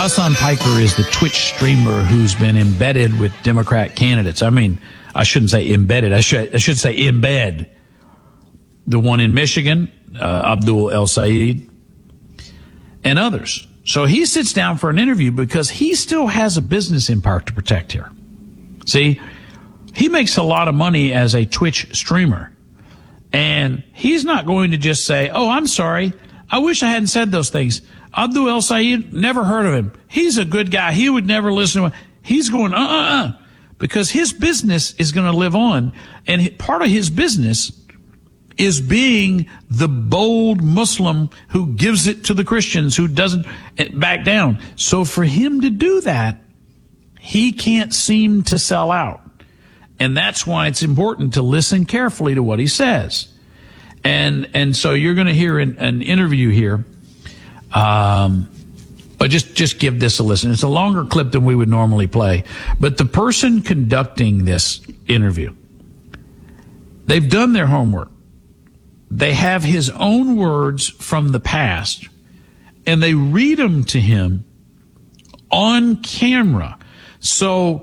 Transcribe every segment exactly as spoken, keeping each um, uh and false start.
Hasan Piker is the Twitch streamer who's been embedded with Democrat candidates. I mean, I shouldn't say embedded. I should I should say embed. The one in Michigan, uh, Abdul El Sayed, and others. So he sits down for an interview because he still has a business empire to protect here. See, he makes a lot of money as a Twitch streamer. And he's not going to just say, oh, I'm sorry, I wish I hadn't said those things. Abdul El Sayed, never heard of him. He's a good guy. He would never listen to him. He's going, uh-uh-uh, because his business is going to live on. And part of his business is being the bold Muslim who gives it to the Christians, who doesn't back down. So for him to do that, he can't seem to sell out. And that's why it's important to listen carefully to what he says. And and so you're going to hear an, an interview here. Um, but just, just give this a listen. It's a longer clip than we would normally play. But the person conducting this interview, they've done their homework. They have his own words from the past, and they read them to him on camera. So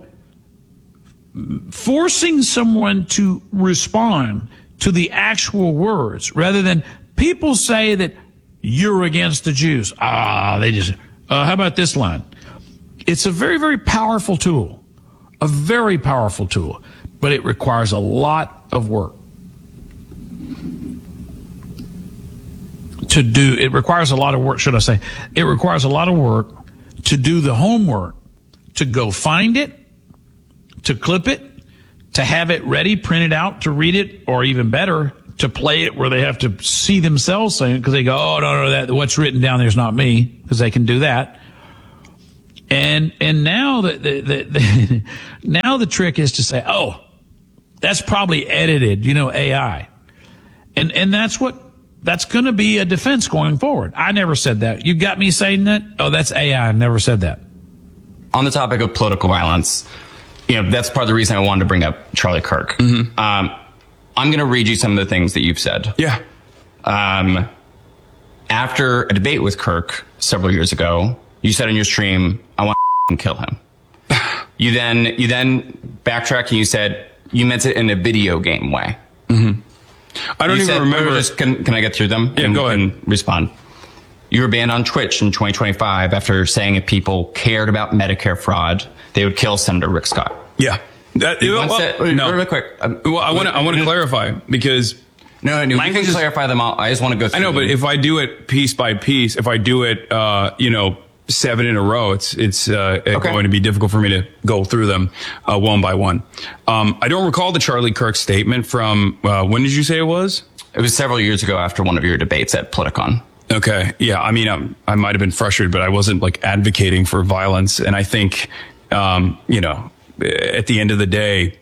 forcing someone to respond to the actual words rather than people say that you're against the Jews. Ah, they just, uh, how about this line? It's a very, very powerful tool, a very powerful tool, but it requires a lot of work to do. It requires a lot of work, should I say. It requires a lot of work to do the homework, to go find it, to clip it, to have it ready, printed out, to read it, or even better, to play it where they have to see themselves saying it because they go, oh, no, no, that what's written down there is not me, because they can do that. And and now the, the, the, the now the trick is to say, oh, that's probably edited, you know, A I. And and that's what that's going to be a defense going forward. I never said that. You got me saying that? Oh, that's A I. I never said that. On the topic of political violence, you know, that's part of the reason I wanted to bring up Charlie Kirk. Mm-hmm. Um, I'm going to read you some of the things that you've said. Yeah. Um, after a debate with Kirk several years ago, you said on your stream, I want to kill him. You then, you then backtracked and you said you meant it in a video game way. Mm-hmm. I don't you even said, remember. Just, can, can I get through them? Yeah, and, go ahead. And respond. You were banned on Twitch in twenty twenty-five after saying if people cared about Medicare fraud, they would kill Senator Rick Scott. Yeah. That, You well, once said, no. Really quick. Um, Well, I want to I want to clarify because No, no, you can is- clarify them all. I just want to go through I know, but them. if I do it piece by piece, if I do it, uh, you know, seven in a row, it's it's uh, Okay. going to be difficult for me to go through them uh, one by one. Um, I don't recall the Charlie Kirk statement from uh, when did you say it was? It was several years ago after one of your debates at Politicon. Okay. Yeah. I mean, um, I might have been frustrated, but I wasn't like advocating for violence. And I think, um, you know, at the end of the day,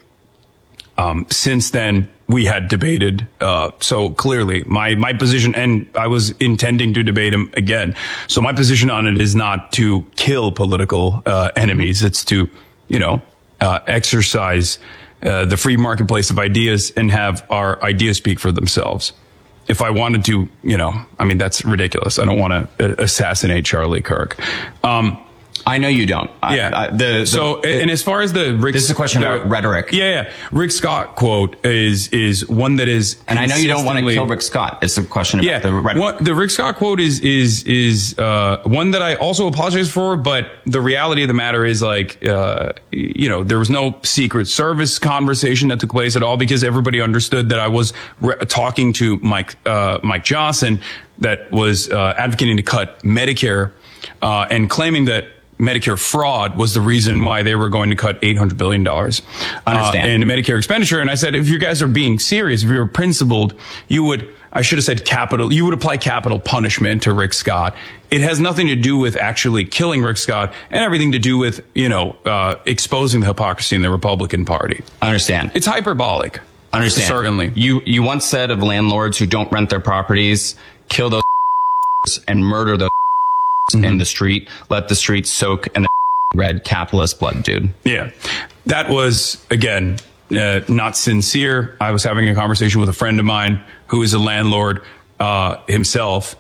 um, since then we had debated. Uh, so clearly my, my position, and I was intending to debate him again. So my position on it is not to kill political, uh, enemies. It's to, you know, uh, exercise, uh, the free marketplace of ideas and have our ideas speak for themselves. If I wanted to, you know, I mean, that's ridiculous. I don't want to assassinate Charlie Kirk. Um, I know you don't. I, yeah. I, the, the, so, it, and as far as the Rick, this is a question the, about rhetoric. Yeah, yeah. Rick Scott quote is is one that is, and I know you don't want to consistently- kill Rick Scott. It's a question about yeah, the rhetoric. What, the Rick Scott quote is is is uh, one that I also apologize for, but the reality of the matter is, like, uh, you know, there was no Secret Service conversation that took place at all because everybody understood that I was re- talking to Mike uh, Mike Johnson, that was uh, advocating to cut Medicare uh, and claiming that Medicare fraud was the reason why they were going to cut eight hundred billion dollars uh, in Medicare expenditure. And I said, if you guys are being serious, if you were principled, you would, I should have said capital, you would apply capital punishment to Rick Scott. It has nothing to do with actually killing Rick Scott and everything to do with, you know, uh, exposing the hypocrisy in the Republican Party. Understand. It's hyperbolic. Understand. Certainly. You, you once said of landlords who don't rent their properties, kill those and murder those Mm-hmm. in the street, let the streets soak in the red capitalist blood, dude. Yeah. That was, again, uh, not sincere. I was having a conversation with a friend of mine who is a landlord uh, himself,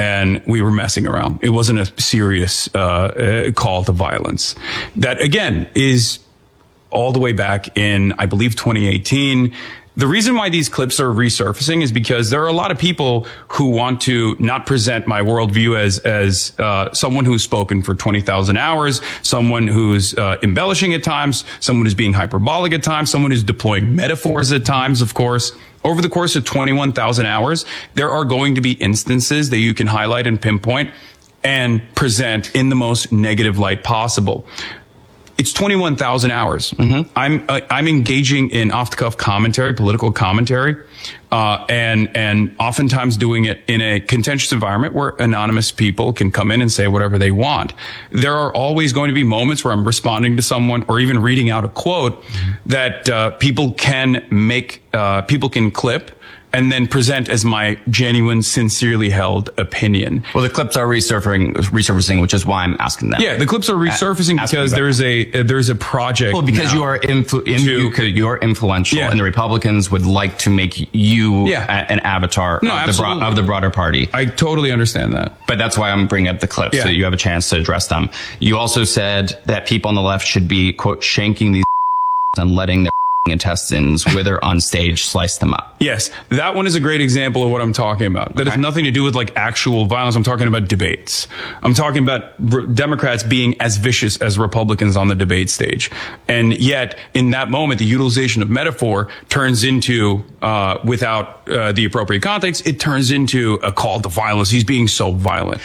and we were messing around. It wasn't a serious uh, uh, call to violence. That, again, is all the way back in, I believe, twenty eighteen. The reason why these clips are resurfacing is because there are a lot of people who want to not present my worldview as as uh, someone who's spoken for twenty thousand hours, someone who's uh, embellishing at times, someone who's being hyperbolic at times, someone who's deploying metaphors at times, of course. Over the course of twenty-one thousand hours, there are going to be instances that you can highlight and pinpoint and present in the most negative light possible. It's twenty-one thousand hours. Mm-hmm. I'm uh, I'm engaging in off-the-cuff commentary, political commentary, uh, and and oftentimes doing it in a contentious environment where anonymous people can come in and say whatever they want. There are always going to be moments where I'm responding to someone or even reading out a quote mm-hmm. that uh, people can make, uh, people can clip and then present as my genuine, sincerely held opinion. Well, the clips are resurfacing, resurfacing, which is why I'm asking them. Yeah, the clips are resurfacing A- because there's a uh, there's a project. Well, because now you are influ- in, to, you could, you're influential, yeah. and the Republicans would like to make you yeah. a, an avatar no, of, the bro- of the broader party. I totally understand that. But that's why I'm bringing up the clips Yeah. so that you have a chance to address them. You also said that people on the left should be, quote, shanking these and letting their intestines wither on stage, slice them up. Yes, that one is a great example of what I'm talking about. That Okay. has nothing to do with like actual violence. I'm talking about debates. I'm talking about re- Democrats being as vicious as Republicans on the debate stage. And yet, in that moment, the utilization of metaphor turns into, uh, without uh, the appropriate context, it turns into a call to violence. He's being so violent.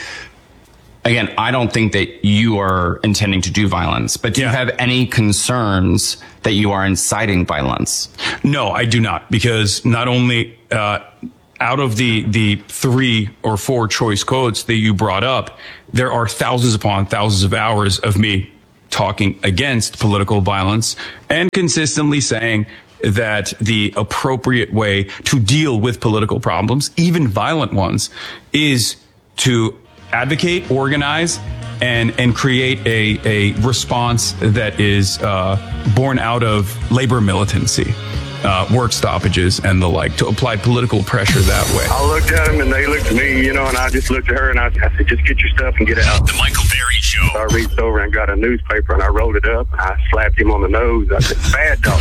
Again, I don't think that you are intending to do violence, but do Yeah. you have any concerns that you are inciting violence? No, I do not, because not only uh, out of the the three or four choice quotes that you brought up, there are thousands upon thousands of hours of me talking against political violence and consistently saying that the appropriate way to deal with political problems, even violent ones, is to advocate, organize, and and create a a response that is uh, born out of labor militancy, uh, work stoppages, and the like, to apply political pressure that way. I looked at them and they looked at me, you know, and I just looked at her and I, I said, just get your stuff and get out. The Michael Berry Show. So I reached over and got a newspaper and I rolled it up and I slapped him on the nose. I said, bad dog,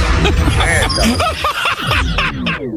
bad dog.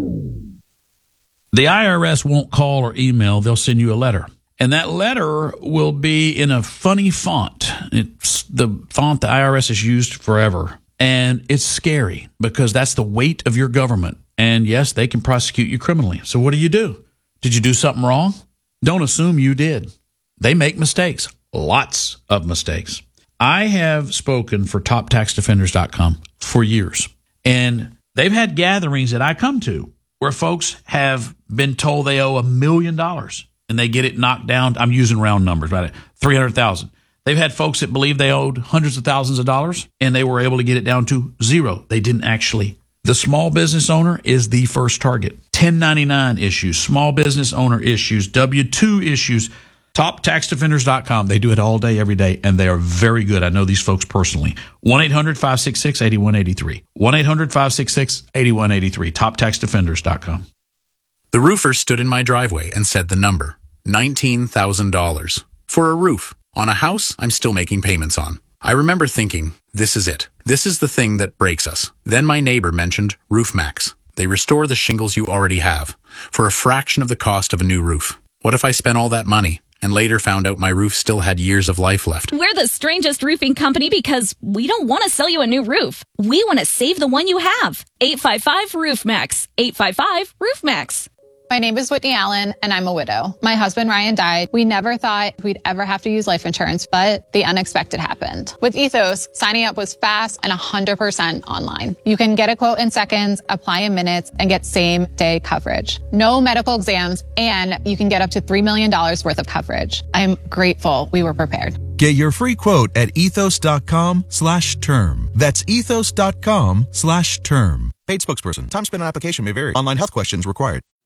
The I R S won't call or email. They'll send you a letter. And that letter will be in a funny font. It's the font the I R S has used forever. And it's scary because that's the weight of your government. And yes, they can prosecute you criminally. So what do you do? Did you do something wrong? Don't assume you did. They make mistakes, lots of mistakes. I have spoken for top tax defenders dot com for years. And they've had gatherings that I come to where folks have been told they owe a million dollars. And they get it knocked down. I'm using round numbers, right? three hundred thousand. They've had folks that believe they owed hundreds of thousands of dollars, and they were able to get it down to zero. They didn't actually. The small business owner is the first target. ten ninety-nine issues, small business owner issues, W two issues, top tax defenders dot com. They do it all day, every day, and they are very good. I know these folks personally. one eight hundred five six six eight one eight three. one eight hundred five six six eight one eight three. top tax defenders dot com. The roofer stood in my driveway and said the number, nineteen thousand dollars. For a roof on a house I'm still making payments on. I remember thinking, this is it. This is the thing that breaks us. Then my neighbor mentioned RoofMax. They restore the shingles you already have for a fraction of the cost of a new roof. What if I spent all that money and later found out my roof still had years of life left? We're the strangest roofing company because we don't want to sell you a new roof. We want to save the one you have. eight five five roof max. eight five five roof max. My name is Whitney Allen, and I'm a widow. My husband, Ryan, died. We never thought we'd ever have to use life insurance, but the unexpected happened. With Ethos, signing up was fast and one hundred percent online. You can get a quote in seconds, apply in minutes, and get same-day coverage. No medical exams, and you can get up to three million dollars worth of coverage. I'm grateful we were prepared. Get your free quote at ethos.com slash term. That's ethos.com slash term. Paid spokesperson. Time spent on application may vary. Online health questions required.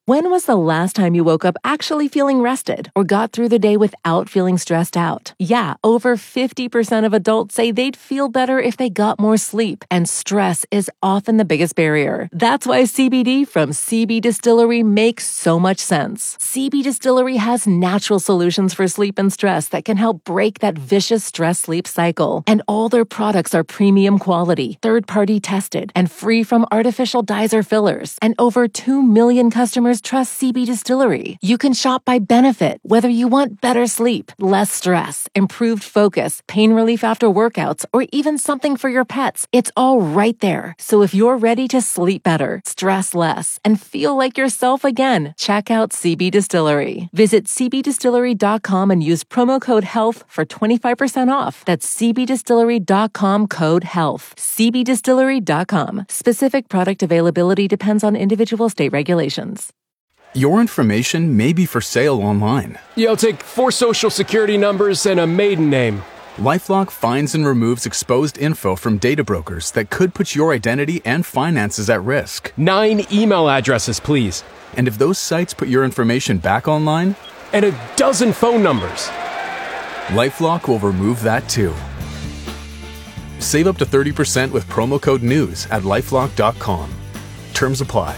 When was the last time you woke up actually feeling rested or got through the day without feeling stressed out? Yeah, over fifty percent of adults say they'd feel better if they got more sleep, and stress is often the biggest barrier. That's why C B D from C B Distillery makes so much sense. C B Distillery has natural solutions for sleep and stress that can help break that vicious stress-sleep cycle. And all their products are premium quality, third-party tested, and free from artificial dyes or fillers. And over two million customers trust C B Distillery. You can shop by benefit, whether you want better sleep, less stress, improved focus, pain relief after workouts, or even something for your pets. It's all right there. So if you're ready to sleep better, stress less, and feel like yourself again, check out C B Distillery. Visit c b distillery dot com and use promo code HEALTH for twenty-five percent off. That's c b distillery dot com code HEALTH. c b distillery dot com. Specific product availability depends on individual state regulations. Your information may be for sale online. Yeah, I'll take four social security numbers and a maiden name. LifeLock finds and removes exposed info from data brokers that could put your identity and finances at risk. Nine email addresses, please. And if those sites put your information back online? And a dozen phone numbers. LifeLock will remove that too. Save up to thirty percent with promo code NEWS at lifelock dot com. Terms apply.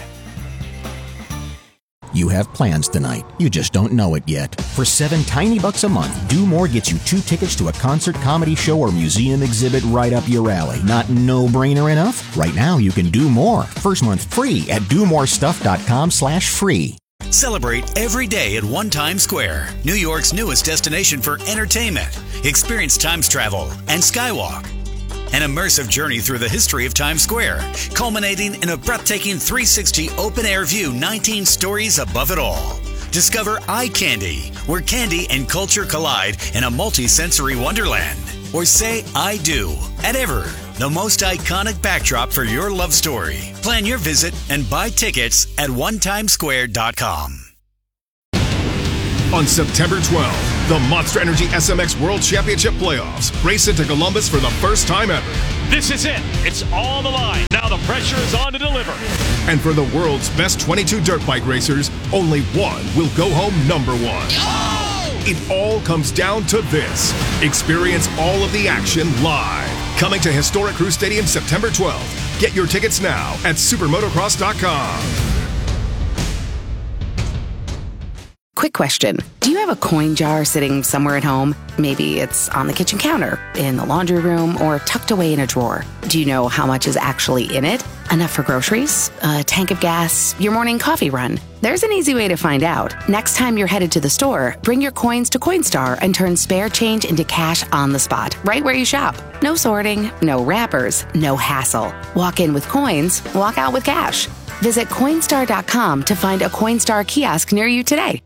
You have plans tonight. You just don't know it yet. For seven tiny bucks a month, Do More gets you two tickets to a concert, comedy show, or museum exhibit right up your alley. Not no-brainer enough? Right now, you can do more. First month free at do more stuff dot com slash free. Celebrate every day at One Times Square, New York's newest destination for entertainment. Experience Times travel and Skywalk. An immersive journey through the history of Times Square, culminating in a breathtaking three sixty open-air view, nineteen stories above it all. Discover Eye Candy, where candy and culture collide in a multi-sensory wonderland. Or say I do at Ever, the most iconic backdrop for your love story. Plan your visit and buy tickets at one times square dot com. On September twelfth, the Monster Energy S M X World Championship Playoffs race into Columbus for the first time ever. This is it. It's all the line. Now the pressure is on to deliver. And for the world's best twenty-two dirt bike racers, only one will go home number one. Oh! It all comes down to this. Experience all of the action live. Coming to Historic Crew Stadium September twelfth. Get your tickets now at supermotocross dot com. Quick question. Do you have a coin jar sitting somewhere at home? Maybe it's on the kitchen counter, in the laundry room, or tucked away in a drawer. Do you know how much is actually in it? Enough for groceries? A tank of gas? Your morning coffee run? There's an easy way to find out. Next time you're headed to the store, bring your coins to Coinstar and turn spare change into cash on the spot, right where you shop. No sorting, no wrappers, no hassle. Walk in with coins, walk out with cash. Visit Coinstar dot com to find a Coinstar kiosk near you today.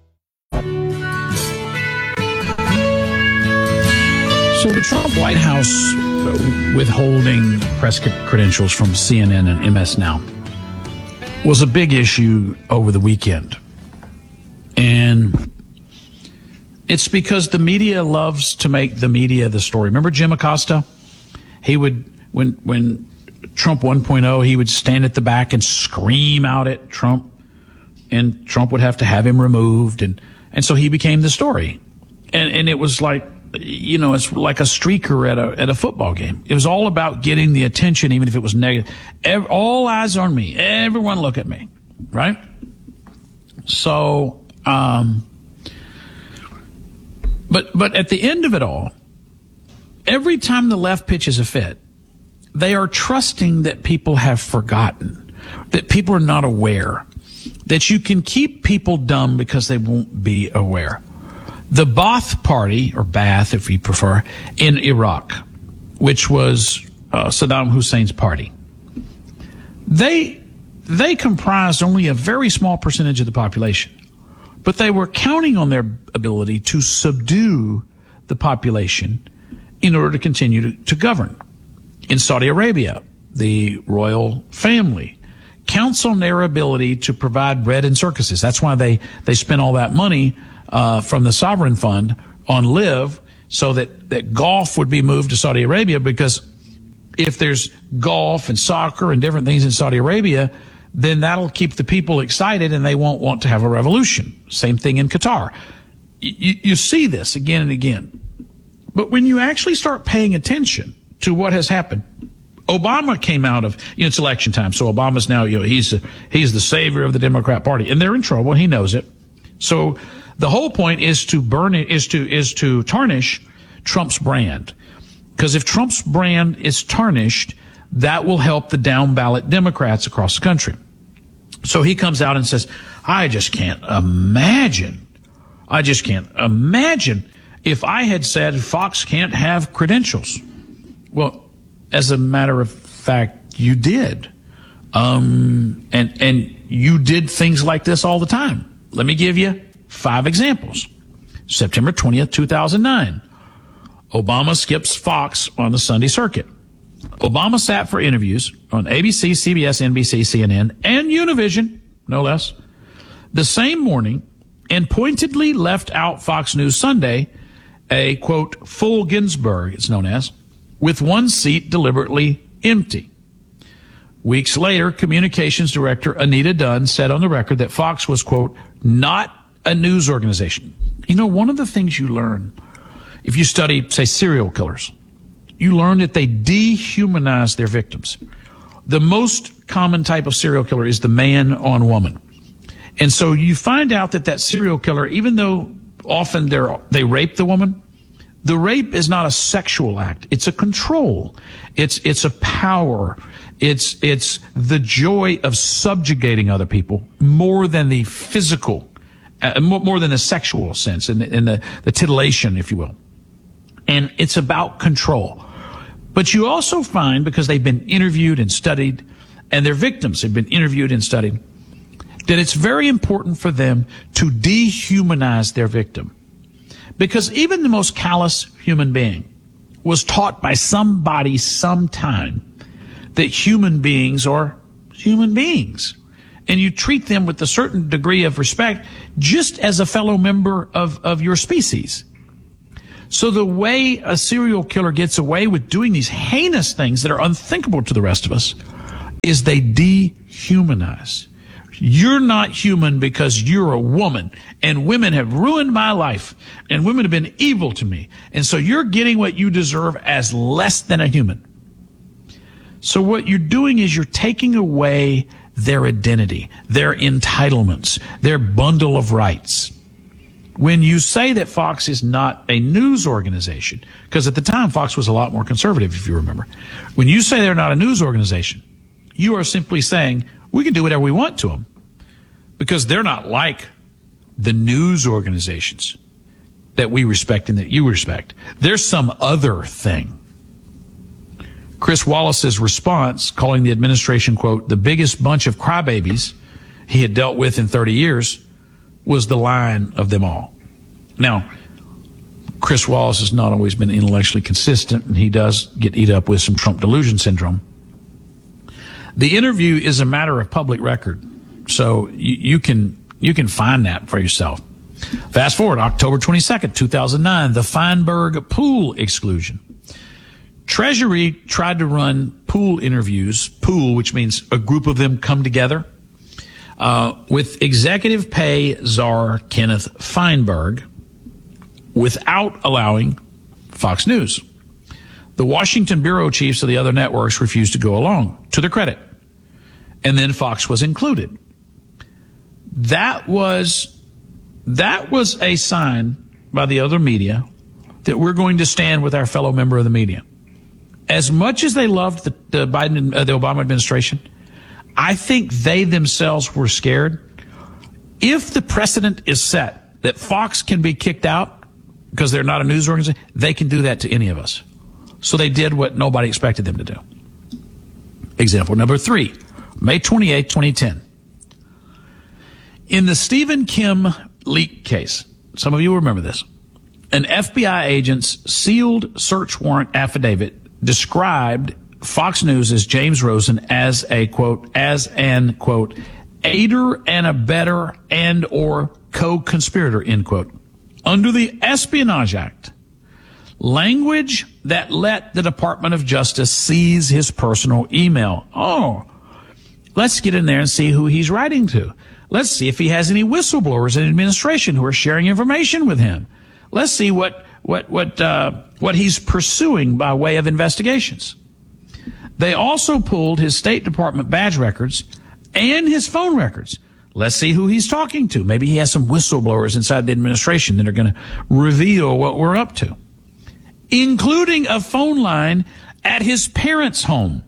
So the Trump White House withholding press credentials from C N N and M S Now was a big issue over the weekend. And it's because the media loves to make the media the story. Remember Jim Acosta? He would, when when Trump one point oh, he would stand at the back and scream out at Trump, and Trump would have to have him removed. And, and so he became the story. And, and it was like, you know, it's like a streaker at a at a football game. It was all about getting the attention, even if it was negative. Every, all eyes on me. Everyone look at me, right? So, um, but but at the end of it all, every time the left pitches a fit, they are trusting that people have forgotten, that people are not aware, that you can keep people dumb because they won't be aware. The Ba'ath Party, or Ba'ath if you prefer, in Iraq, which was uh, Saddam Hussein's party, they they comprised only a very small percentage of the population, but they were counting on their ability to subdue the population in order to continue to, to govern. In Saudi Arabia, the royal family counts on their ability to provide bread and circuses. That's why they, they spent all that money Uh, from the sovereign fund on Live, so that, that golf would be moved to Saudi Arabia, because if there's golf and soccer and different things in Saudi Arabia, then that'll keep the people excited and they won't want to have a revolution. Same thing in Qatar. You, you see this again and again. But when you actually start paying attention to what has happened, Obama came out of, you know, it's election time, so Obama's now, you know, he's, a, he's the savior of the Democrat Party, and they're in trouble, he knows it. So the whole point is to burn it, is to, is to tarnish Trump's brand. Because if Trump's brand is tarnished, that will help the down ballot Democrats across the country. So he comes out and says, I just can't imagine, I just can't imagine if I had said Fox can't have credentials. Well, as a matter of fact, you did. Um, and, and you did things like this all the time. Let me give you five examples. September twentieth, two thousand nine. Obama skips Fox on the Sunday circuit. Obama sat for interviews on A B C, C B S, N B C, C N N, and Univision, no less, the same morning, and pointedly left out Fox News Sunday, a, quote, full Ginsburg, it's known as, with one seat deliberately empty. Weeks later, communications director Anita Dunn said on the record that Fox was, quote, not a news organization. You know, one of the things you learn if you study, say, serial killers, you learn that they dehumanize their victims. The most common type of serial killer is the man on woman. And so you find out that that serial killer, even though often they're, they rape the woman, the rape is not a sexual act. It's a control. It's, it's a power. It's, it's the joy of subjugating other people more than the physical, uh, more, more than the sexual sense and, and the, the titillation, if you will. And it's about control. But you also find, because they've been interviewed and studied, and their victims have been interviewed and studied, that it's very important for them to dehumanize their victim. Because even the most callous human being was taught by somebody sometime that human beings are human beings. And you treat them with a certain degree of respect just as a fellow member of, of your species. So the way a serial killer gets away with doing these heinous things that are unthinkable to the rest of us is they dehumanize. You're not human because you're a woman, and women have ruined my life, and women have been evil to me. And so you're getting what you deserve as less than a human. So what you're doing is you're taking away their identity, their entitlements, their bundle of rights. When you say that Fox is not a news organization, because at the time Fox was a lot more conservative, if you remember. When you say they're not a news organization, you are simply saying we can do whatever we want to them because they're not like the news organizations that we respect and that you respect. There's some other thing. Chris Wallace's response, calling the administration, quote, the biggest bunch of crybabies he had dealt with in thirty years, was the line of them all. Now, Chris Wallace has not always been intellectually consistent, and he does get eat up with some Trump delusion syndrome. The interview is a matter of public record, so you, you can you can find that for yourself. Fast forward, October twenty-second, two thousand nine, the Feinberg pool exclusion. Treasury tried to run pool interviews, pool, which means a group of them come together, uh, with executive pay czar Kenneth Feinberg without allowing Fox News. The Washington bureau chiefs of the other networks refused to go along, to their credit. And then Fox was included. That was, that was a sign by the other media that we're going to stand with our fellow member of the media. As much as they loved the, the Biden, uh, the Obama administration, I think they themselves were scared. If the precedent is set that Fox can be kicked out because they're not a news organization, they can do that to any of us. So they did what nobody expected them to do. Example number three, May twenty-eighth, twenty ten. In the Stephen Kim leak case, some of you remember this, an F B I agent's sealed search warrant affidavit described Fox News as James Rosen as a, quote, as an, quote, aider and abettor and or co-conspirator, end quote, under the Espionage Act. Language that let the Department of Justice seize his personal email. Oh, Let's get in there and see who he's writing to. Let's see if he has any whistleblowers in administration who are sharing information with him. Let's see what what what uh, what he's pursuing by way of investigations. They also pulled his State Department badge records and his phone records. Let's see who he's talking to. Maybe he has some whistleblowers inside the administration that are going to reveal what we're up to, including a phone line at his parents' home.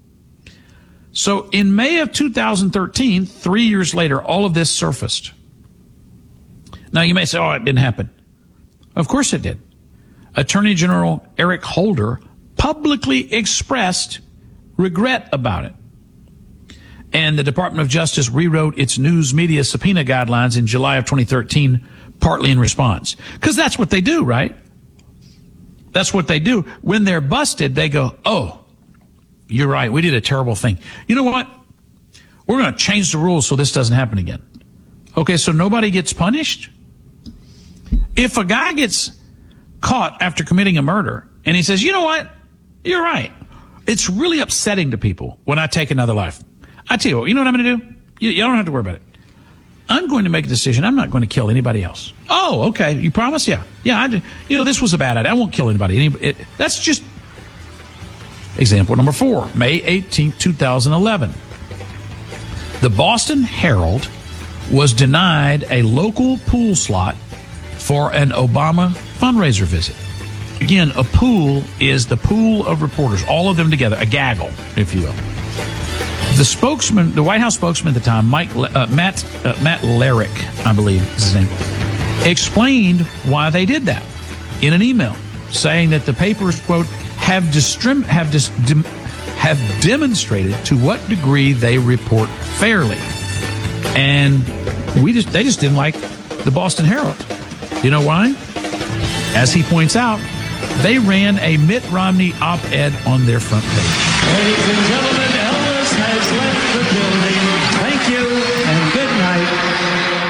So in May of two thousand thirteen, three years later, all of this surfaced. Now you may say, oh, it didn't happen. Of course it did. Attorney General Eric Holder publicly expressed regret about it. And the Department of Justice rewrote its news media subpoena guidelines in July of twenty thirteen, partly in response. Because that's what they do, right? That's what they do. When they're busted, they go, oh, you're right, we did a terrible thing. You know what? We're going to change the rules so this doesn't happen again. Okay, so nobody gets punished? If a guy gets caught after committing a murder and he says, you know what? You're right. It's really upsetting to people when I take another life. I tell you what, you know what I'm going to do? You, you don't have to worry about it. I'm going to make a decision. I'm not going to kill anybody else. Oh, okay. You promise? Yeah. Yeah. I, you know, this was a bad idea. I won't kill anybody. Any, it, that's just example number four, May eighteenth, two thousand eleven. The Boston Herald was denied a local pool slot for an Obama fundraiser visit. Again, a pool is the pool of reporters, all of them together, a gaggle, if you will. The spokesman, the White House spokesman at the time, Mike, uh, Matt, uh, Matt Larrick, I believe is his name, explained why they did that in an email, saying that the papers, quote, have distrim, have dis, dim, have demonstrated to what degree they report fairly, and we just they just didn't like the Boston Herald. You know why? As he points out, they ran a Mitt Romney op-ed on their front page. Ladies and gentlemen, Elvis has left the building. Thank you and good night.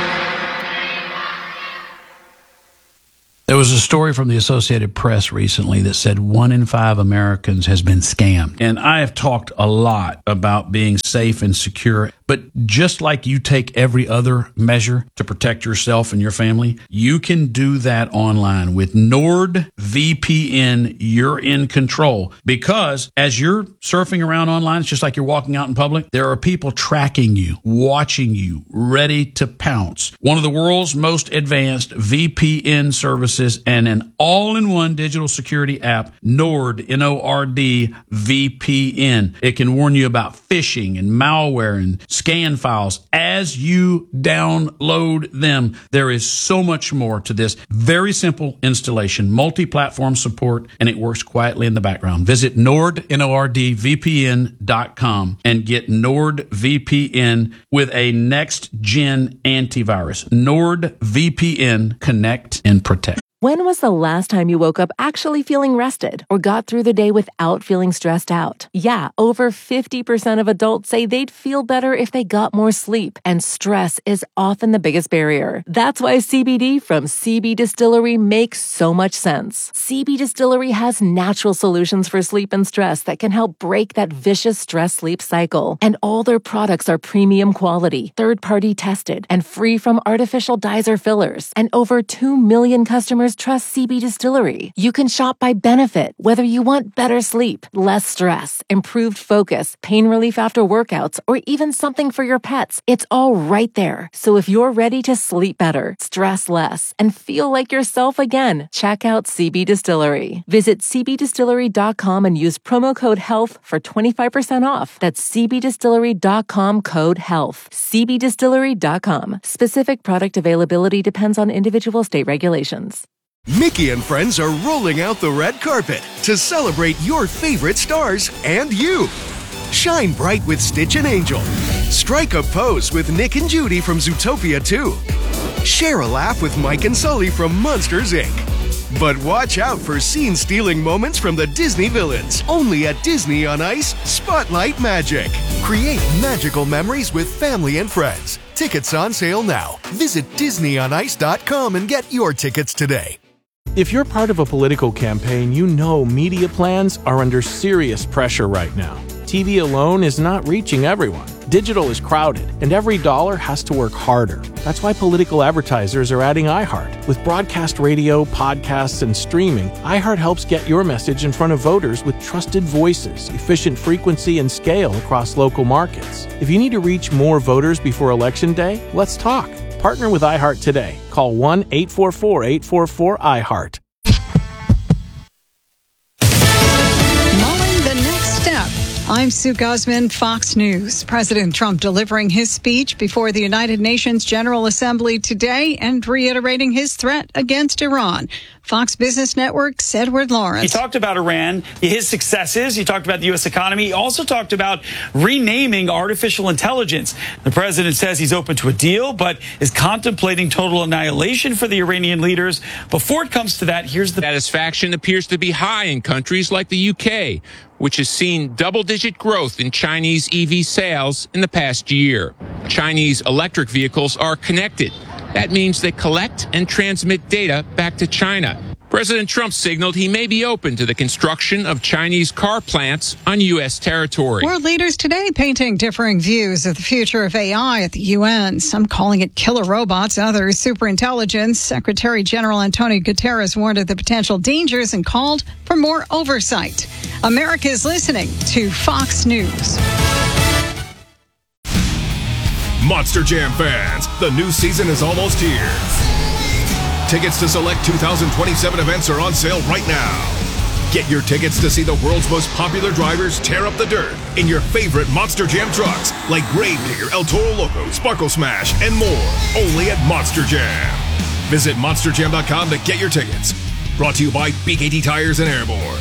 There was a story from the Associated Press recently that said one in five Americans has been scammed. And I have talked a lot about being safe and secure. But just like you take every other measure to protect yourself and your family, you can do that online. With NordVPN, you're in control. Because as you're surfing around online, it's just like you're walking out in public, there are people tracking you, watching you, ready to pounce. One of the world's most advanced V P N services and an all-in-one digital security app, Nord, N O R D, V P N. It can warn you about phishing and malware and scan files as you download them. There is so much more to this. Very simple installation, multi-platform support, and it works quietly in the background. Visit Nord, N O R D, V P N dot com and get NordVPN with a next-gen antivirus. NordVPN, connect and protect. When was the last time you woke up actually feeling rested or got through the day without feeling stressed out? Yeah, over fifty percent of adults say they'd feel better if they got more sleep, and stress is often the biggest barrier. That's why C B D from C B Distillery makes so much sense. C B Distillery has natural solutions for sleep and stress that can help break that vicious stress-sleep cycle. And all their products are premium quality, third-party tested, and free from artificial dyes or fillers. And over two million customers trust C B Distillery. You can shop by benefit, whether you want better sleep, less stress, improved focus, pain relief after workouts, or even something for your pets. It's all right there. So if you're ready to sleep better, stress less, and feel like yourself again, check out C B Distillery. Visit C B distillery dot com and use promo code HEALTH for twenty-five percent off. That's C B distillery dot com, code HEALTH. C B distillery dot com. Specific product availability depends on individual state regulations. Mickey and friends are rolling out the red carpet to celebrate your favorite stars and you. Shine bright with Stitch and Angel. Strike a pose with Nick and Judy from Zootopia two. Share a laugh with Mike and Sully from Monsters, Incorporated. But watch out for scene-stealing moments from the Disney villains. Only at Disney on Ice, Spotlight Magic. Create magical memories with family and friends. Tickets on sale now. Visit disney on ice dot com and get your tickets today. If you're part of a political campaign, you know media plans are under serious pressure right now. T V alone is not reaching everyone. Digital is crowded, and every dollar has to work harder. That's why political advertisers are adding iHeart. With broadcast radio, podcasts, and streaming, iHeart helps get your message in front of voters with trusted voices, efficient frequency, and scale across local markets. If you need to reach more voters before Election Day, let's talk. Partner with iHeart today. Call one eight four four, eight four four, iHeart. Mulling the next step. I'm Sue Guzman, Fox News. President Trump delivering his speech before the United Nations General Assembly today and reiterating his threat against Iran. Fox Business Network's Edward Lawrence. He talked about Iran, his successes. He talked about the U S economy. He also talked about renaming artificial intelligence. The president says he's open to a deal, but is contemplating total annihilation for the Iranian leaders. Before it comes to that, here's the satisfaction appears to be high in countries like the U K, which has seen double-digit growth in Chinese E V sales in the past year. Chinese electric vehicles are connected. That means they collect and transmit data back to China. President Trump signaled he may be open to the construction of Chinese car plants on U S territory. World leaders today painting differing views of the future of A I at the U N. Some calling it killer robots, others superintelligence. Secretary General Antonio Guterres warned of the potential dangers and called for more oversight. America is listening to Fox News. Monster Jam fans, the new season is almost here. Tickets to select two thousand twenty-seven events are on sale right now. Get your tickets to see the world's most popular drivers tear up the dirt in your favorite Monster Jam trucks like Gravedigger, El Toro Loco, Sparkle Smash, and more. Only at Monster Jam. Visit monster jam dot com to get your tickets. Brought to you by B K T Tires and Airborne.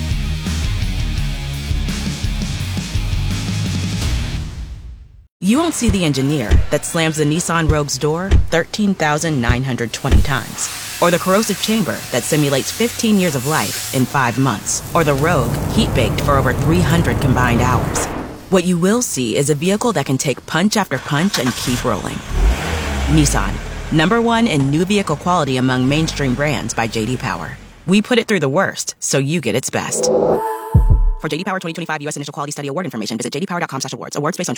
You won't see the engineer that slams the Nissan Rogue's door thirteen thousand nine hundred twenty times. Or the corrosive chamber that simulates fifteen years of life in five months. Or the Rogue heat-baked for over three hundred combined hours. What you will see is a vehicle that can take punch after punch and keep rolling. Nissan, number one in new vehicle quality among mainstream brands by J D Power. We put it through the worst, so you get its best. For J D Power twenty twenty-five U S Initial Quality Study Award information, visit j d power dot com slash awards. Awards based on